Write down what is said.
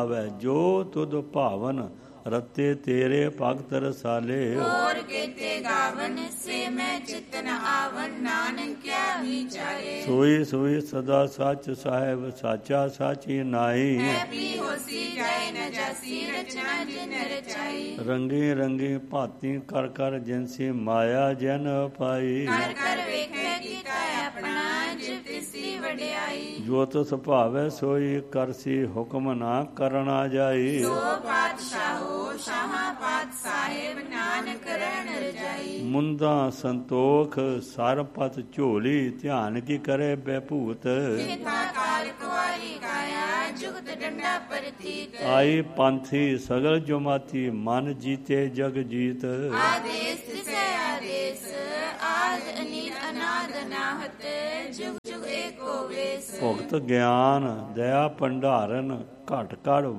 ਆਵੈ ਜੋ ਤੁਧ ਭਾਵਨ ਰਤੇ ਤੇਰੇ ਭਗਤ ਰਸਾਲੇ। ਹੋਰ ਕੀਤੇ ਗਾਵਨ ਸੇ ਮੈਂ ਚਿਤ ਨ ਆਵਨ ਨਾਨਕ ਕਿਆ ਵਿਚਾਰੇ। ਸੋਈ ਸੋਈ ਸਦਾ ਸੱਚ ਸਾਹਿਬ ਸਾਚਾ ਸਾਚੀ ਨਾਈ। ਹੈ ਵੀ ਹੋਸੀ ਜਾਏ ਨ ਜਾਸੀ ਰਚਨਾ ਜਿਨ ਰਚਾਈ। ਰੰਗੀ ਰੰਗੀ ਭਾਤੀ ਕਰ ਕਰ ਜਿਨਸੀ ਮਾਇਆ ਜਨ ਪਾਈ। ਕਰ ਕਰ ਵੇਖੈ ਕੀਤਾ ਆਪਣਾ ਜਿਵ ਤਿਸੀ ਵਡਿਆਈ। ਜੋ ਤਿਸ ਭਾਵੈ ਸੋਈ ਕਰਸੀ ਹੁਕਮ ਨਾ ਕਰਨਾ ਜਾਈ। ਸੋ ਪਾਤਸ਼ਾਹੋ ਸ਼ਾਹਾਂ ਪਾਤ ਸਾਹਿਬ ਨਾਨਕ ਰਹਿਣ ਰਜਾਈ। ਮੁੰਦਾ ਸੰਤੋਖ ਸਰਪਤ ਝੋਲੀ ਧਿਆਨ ਕੀ ਕਰੇ ਬੈਭੂਤ। ਜਿਤਾ ਕਾਲ ਕੁਵਾਰੀ ਕਾਇਆ ਜੁਗਤ ਡੰਡਾ ਪ੍ਰਤੀਤ। ਆਈ ਪੰਥੀ ਸਗਲ ਜਮਾਤੀ ਮਨ ਜੀਤੇ ਜਗ ਜੀਤ। ਆਦੇਸ ਤਿਸੈ ਆਦੇਸ ਆਦ ਅਨੀਲ ਅਨਾਦ ਅਨਾਹਤ ਜੁਗ ਜੁਗ ਏਕੋ ਵੇਸ। ਭੁਗਤ ਗਿਆਨ ਦਇਆ ਭੰਡਾਰਨ ਘਟ ਘੜ